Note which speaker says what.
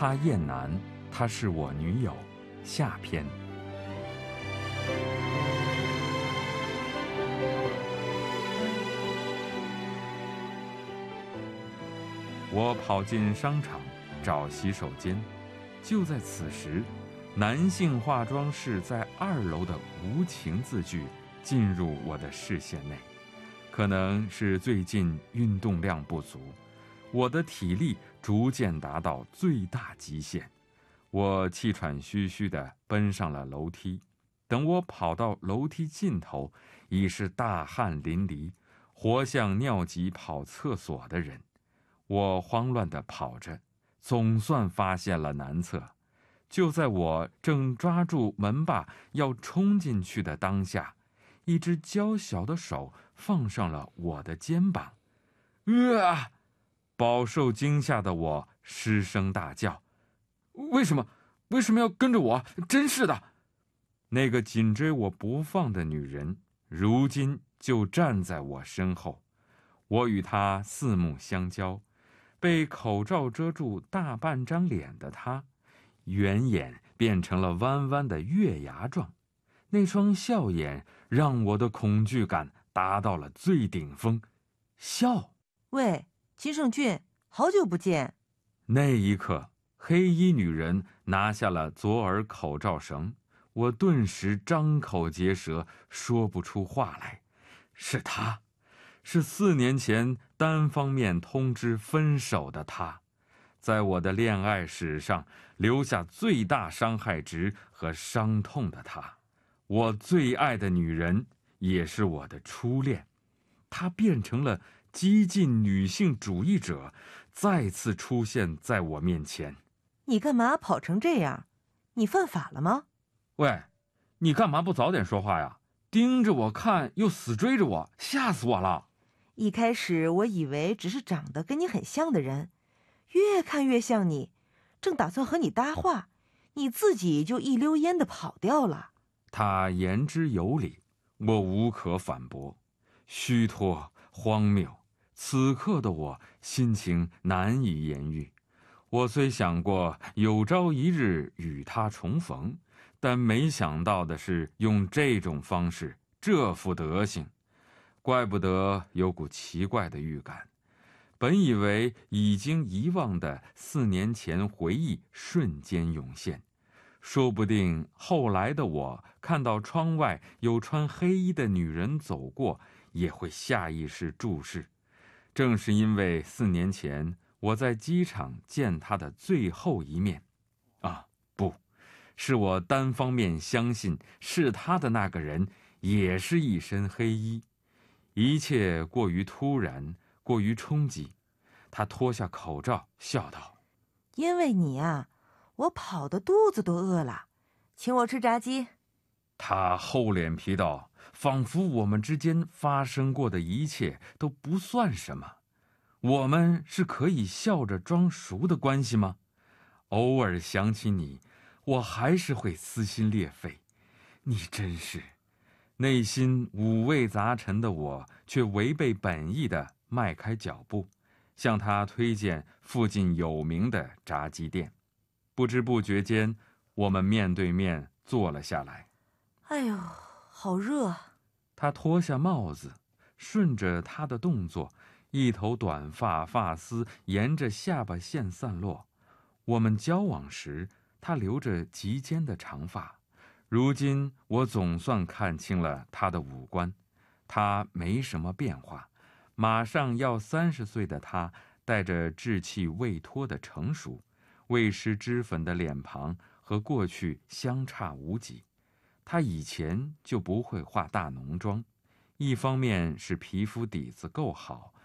Speaker 1: 他燕南，她是我女友。下篇。我跑进商场找洗手间，就在此时，男性化妆室在2楼的无情字句进入我的视线内。可能是最近运动量不足，我的体力逐渐达到最大极限。我气喘吁吁地奔上了楼梯，等我跑到楼梯尽头，已是大汗淋漓，活像尿急跑厕所的人。我慌乱地跑着，总算发现了男厕。就在我正抓住门把要冲进去的当下，一只娇小的手放上了我的肩膀。饱受惊吓的我失声大叫：为什么要跟着我？真是的！那个紧追我不放的女人，如今就站在我身后。我与她四目相交，被口罩遮住大半张脸的她，圆眼变成了弯弯的月牙状。那双笑眼让我的恐惧感达到了最顶峰。笑！
Speaker 2: 喂，秦胜俊，好久不见。
Speaker 1: 那一刻，黑衣女人拿下了左耳口罩绳，我顿时张口结舌，说不出话来。是她，是4年前单方面通知分手的她，在我的恋爱史上留下最大伤害值和伤痛的她，我最爱的女人，也是我的初恋。她变成了激进女性主义者，再次出现在我面前。
Speaker 2: 你干嘛跑成这样？你犯法了吗？
Speaker 1: 喂，你干嘛不早点说话呀？盯着我看又死追着我，吓死我了。
Speaker 2: 一开始我以为只是长得跟你很像的人，越看越像你，正打算和你搭话，你自己就一溜烟地跑掉了。
Speaker 1: 他言之有理，我无可反驳。虚脱，荒谬，此刻的我心情难以言喻。我虽想过有朝一日与他重逢，但没想到的是用这种方式，这副德行。怪不得有股奇怪的预感，本以为已经遗忘的4年前回忆瞬间涌现。说不定后来的我看到窗外有穿黑衣的女人走过，也会下意识注视。正是因为4年前我在机场见她的最后一面，不，是我单方面相信是她的那个人也是一身黑衣。一切过于突然，过于冲击。她脱下口罩笑道：
Speaker 2: 因为你啊，我跑得肚子都饿了，请我吃炸鸡。
Speaker 1: 他厚脸皮道，仿佛我们之间发生过的一切都不算什么。我们是可以笑着装熟的关系吗？偶尔想起你，我还是会撕心裂肺。你真是……内心五味杂陈的我，却违背本意地迈开脚步，向他推荐附近有名的炸鸡店。不知不觉间，我们面对面坐了下来。
Speaker 2: 哎呦，好热啊！
Speaker 1: 他脱下帽子，顺着他的动作，一头短发发丝沿着下巴线散落。我们交往时，他留着及肩的长发。如今我总算看清了他的五官，他没什么变化，马上要30岁的他，带着稚气未脱的成熟，未施脂粉的脸庞和过去相差无几。他以前就不会化大浓妆，一方面是皮肤底子够好，